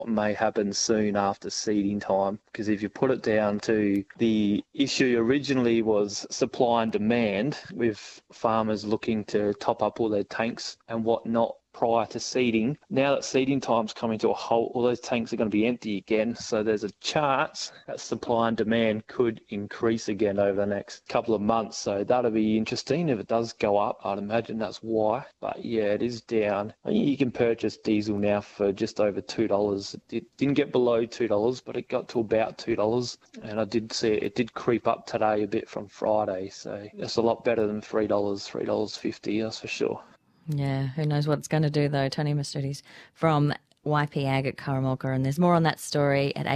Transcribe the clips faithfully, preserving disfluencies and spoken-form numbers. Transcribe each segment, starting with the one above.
may happen soon after seeding time, because if you put it down to the issue originally was supply and demand, with farmers looking to top up all their tanks and whatnot prior to seeding. Now that seeding time's coming to a halt, all those tanks are going to be empty again, so there's a chance that supply and demand could increase again over the next couple of months. So that'll be interesting if it does go up. I'd imagine that's why. But yeah, it is down. I mean, you can purchase diesel now for just over two dollars. It didn't get below two dollars, but it got to about two dollars. And I did see it, it did creep up today a bit from Friday. So that's a lot better than three dollars, three dollars fifty, that's for sure. Yeah, who knows what it's going to do though. Tony Mastudis from Y P Ag at Karamulka, and there's more on that story at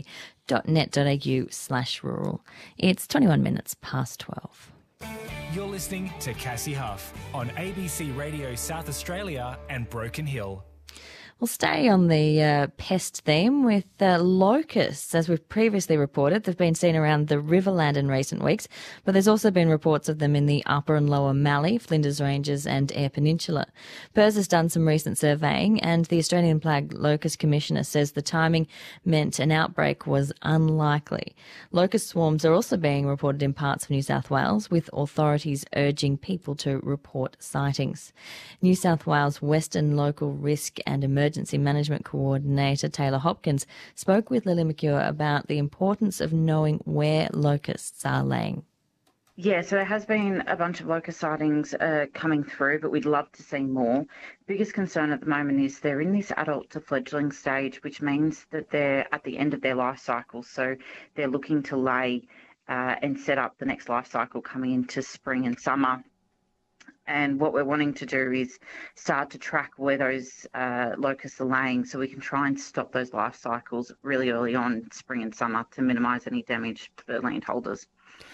abc.net.au slash rural. It's twenty-one minutes past twelve. You're listening to Cassie Huff on A B C Radio South Australia and Broken Hill. We'll stay on the uh, pest theme with uh, locusts. As we've previously reported, they've been seen around the Riverland in recent weeks, but there's also been reports of them in the upper and lower Mallee, Flinders Ranges and Eyre Peninsula. P I R S has done some recent surveying, and the Australian Plague Locust Commissioner says the timing meant an outbreak was unlikely. Locust swarms are also being reported in parts of New South Wales, with authorities urging people to report sightings. New South Wales Western Local Risk and Emergency Management Coordinator Taylor Hopkins spoke with Lily McCure about the importance of knowing where locusts are laying. Yeah, so there has been a bunch of locust sightings uh, coming through, but we'd love to see more. Biggest concern at the moment is they're in this adult to fledgling stage, which means that they're at the end of their life cycle. So they're looking to lay uh, and set up the next life cycle coming into spring and summer. And what we're wanting to do is start to track where those uh, locusts are laying so we can try and stop those life cycles really early on, spring and summer, to minimise any damage for landholders.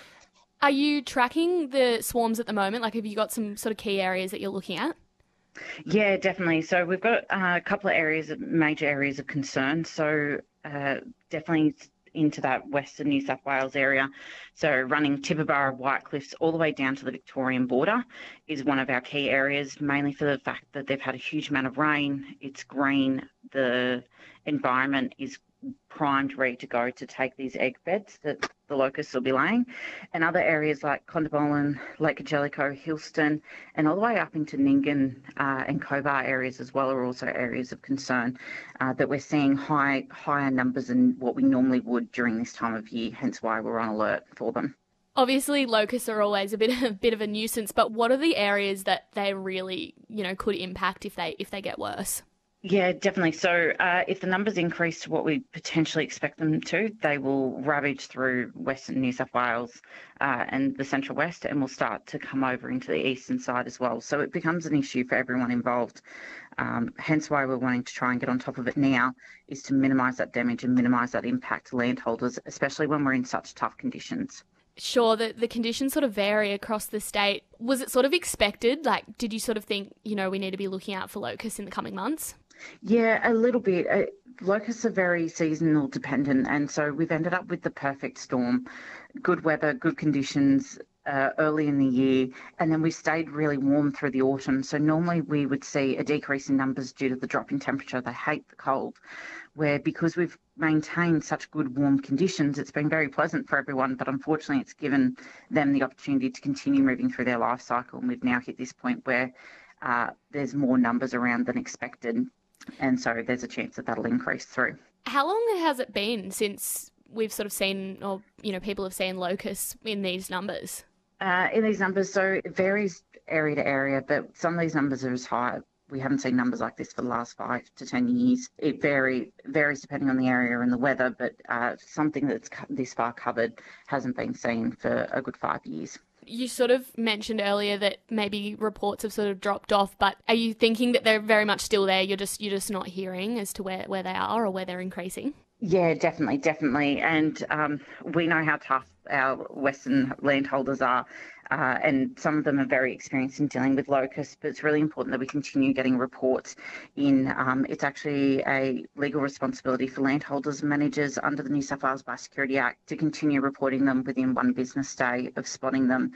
Are you tracking the swarms at the moment? Like, have you got some sort of key areas that you're looking at? Yeah, definitely. So we've got uh, a couple of areas, major areas of concern. So uh, definitely into that western New South Wales area. So running Tibooburra, Whitecliffs all the way down to the Victorian border is one of our key areas, mainly for the fact that they've had a huge amount of rain. It's green. The environment is primed, ready to go to take these egg beds that the locusts will be laying. And other areas like Condobolin, Lake Jellicoe, Hillston, and all the way up into Nyngan uh, and Cobar areas as well are also areas of concern uh, that we're seeing high higher numbers than what we normally would during this time of year, hence why we're on alert for them. Obviously, locusts are always a bit a bit of a nuisance, but what are the areas that they really, you know, could impact if they if they get worse? Yeah, definitely. So uh, if the numbers increase to what we potentially expect them to, they will ravage through Western New South Wales uh, and the Central West, and will start to come over into the eastern side as well. So it becomes an issue for everyone involved. Um, hence why we're wanting to try and get on top of it now, is to minimise that damage and minimise that impact to landholders, especially when we're in such tough conditions. Sure, the, the conditions sort of vary across the state. Was it sort of expected? Like, did you sort of think, you know, we need to be looking out for locusts in the coming months? Yeah, a little bit. Uh, locusts are very seasonal dependent, and so we've ended up with the perfect storm. Good weather, good conditions uh, early in the year, and then we stayed really warm through the autumn. So normally we would see a decrease in numbers due to the drop in temperature. They hate the cold, where because we've maintained such good warm conditions, it's been very pleasant for everyone, but unfortunately it's given them the opportunity to continue moving through their life cycle, and we've now hit this point where uh, there's more numbers around than expected. And so there's a chance that that'll increase through. How long has it been since we've sort of seen, or, you know, people have seen locusts in these numbers? Uh, in these numbers, so it varies area to area, but some of these numbers are as high. We haven't seen numbers like this for the last five to ten years. It vary, varies depending on the area and the weather, but uh, something that's this far covered hasn't been seen for a good five years. You sort of mentioned earlier that maybe reports have sort of dropped off, but are you thinking that they're very much still there? You're just you're just not hearing as to where, where they are or where they're increasing? Yeah, definitely, definitely. And um, we know how tough our Western landholders are, uh, and some of them are very experienced in dealing with locusts, but it's really important that we continue getting reports in. Um, it's actually a legal responsibility for landholders and managers under the New South Wales Biosecurity Act to continue reporting them within one business day of spotting them.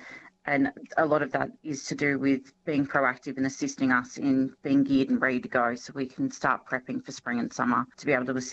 And a lot of that is to do with being proactive and assisting us in being geared and ready to go so we can start prepping for spring and summer to be able to